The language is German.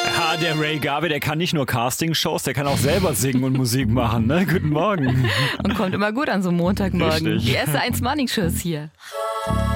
Ja, der Ray Garvey, der kann nicht nur Castingshows, der kann auch selber singen und Musik machen, ne? Guten Morgen. Und kommt immer gut an so einem Montagmorgen. Richtig. Die erste 1 Morning Show ist hier.